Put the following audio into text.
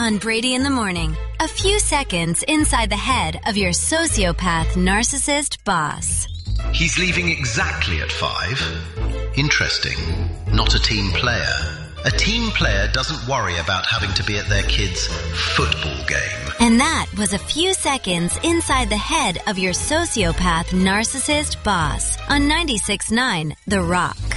on Brady in the Morning. A few seconds inside the head of your sociopath narcissist boss. He's leaving exactly at 5. Interesting. Not a team player. A team player doesn't worry about having to be at their kid's football game. And that was a few seconds inside the head of your sociopath narcissist boss on 96.9 The Rock.